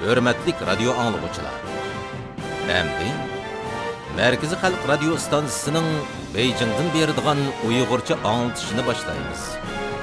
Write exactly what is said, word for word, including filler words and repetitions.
Hürmetlik radyo anlıqçılar. Əmdi, Mərkəzi Xalq Radio Stansiyasının Beijing'dən berdiğan Uyğurca anlatışını başlayırız.